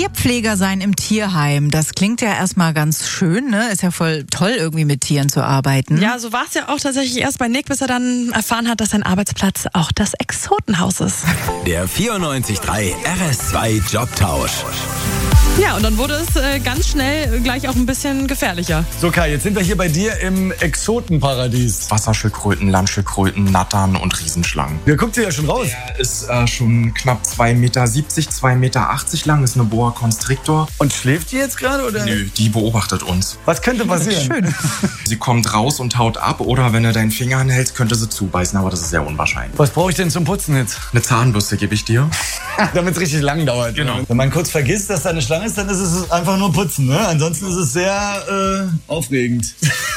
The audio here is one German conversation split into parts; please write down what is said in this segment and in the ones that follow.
Tierpfleger sein im Tierheim, das klingt ja erstmal ganz schön, ne? Ist ja voll toll, irgendwie mit Tieren zu arbeiten. Ja, so war es ja auch tatsächlich erst bei Nick, bis er dann erfahren hat, dass sein Arbeitsplatz auch das Exotenhaus ist. Der 94.3 RS2 Jobtausch. Ja, und dann wurde es ganz schnell gleich auch ein bisschen gefährlicher. So Kai, jetzt sind wir hier bei dir im Exotenparadies. Wasserschildkröten, Landschildkröten, Nattern und Riesenschlangen. Wer guckt hier ja schon raus? Er ist schon knapp 2,70 Meter, 2,80 Meter lang, ist eine Boa Constrictor. Und schläft die jetzt gerade oder? Nö, die beobachtet uns. Was könnte passieren? Schön. Sie kommt raus und haut ab oder wenn du deinen Finger anhältst, könnte sie zubeißen, aber das ist sehr unwahrscheinlich. Was brauche ich denn zum Putzen jetzt? Eine Zahnbürste gebe ich dir. Damit es richtig lang dauert. Genau. Wenn man kurz vergisst, dass da eine Schlange ist, dann ist es einfach nur putzen. Ne? Ansonsten ist es sehr aufregend.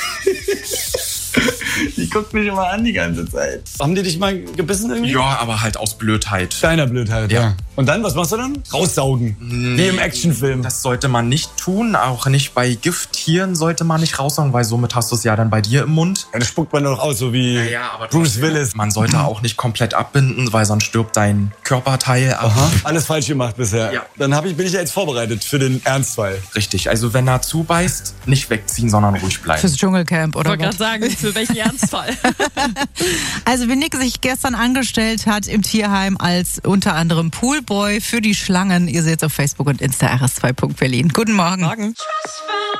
Die guckt mich immer an die ganze Zeit. Haben die dich mal gebissen irgendwie? Ja, aber halt aus Blödheit. Deiner Blödheit, ja. Ja. Und dann, was machst du dann? Raussaugen. Wie im Actionfilm. Das sollte man nicht tun, auch nicht bei Gifttieren sollte man nicht raussaugen, weil somit hast du es ja dann bei dir im Mund. Dann spuckt man doch aus, so wie aber Bruce Willis. Man sollte auch nicht komplett abbinden, weil sonst stirbt dein Körperteil ab. Aha. Alles falsch gemacht bisher. Ja. Dann bin ich ja jetzt vorbereitet für den Ernstfall. Richtig, also wenn er zubeißt, nicht wegziehen, sondern ruhig bleiben. Fürs Dschungelcamp Ich oder wollte was? gerade sagen, für welchen Ernstfall? Also wie Nick sich gestern angestellt hat im Tierheim als unter anderem Poolboy für die Schlangen. Ihr seht es auf Facebook und Insta RS2.Berlin. Guten Morgen. Morgen.